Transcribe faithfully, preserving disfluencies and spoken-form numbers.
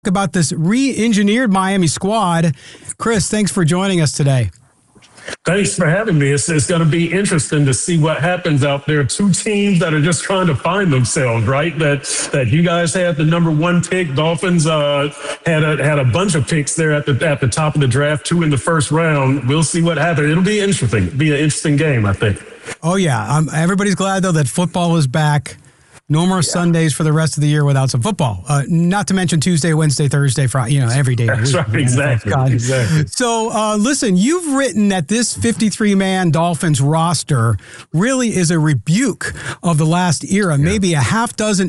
about this re-engineered Miami squad. Chris, thanks for joining us today. Thanks for having me. It's, it's going to be interesting to see what happens out there. Two teams that are just trying to find themselves, right? That that you guys had the number one pick. Dolphins uh, had a had a bunch of picks there at the at the top of the draft, two in the first round. We'll see what happens. It'll be interesting. It'll be an interesting game, I think. Oh yeah, um, everybody's glad though that football is back. No more yeah. Sundays for the rest of the year without some football. Uh, not to mention Tuesday, Wednesday, Thursday, Friday, you know, every day. That's right, exactly. exactly. So, uh, listen, you've written that this fifty-three man Dolphins roster really is a rebuke of the last era. Yeah. Maybe a half dozen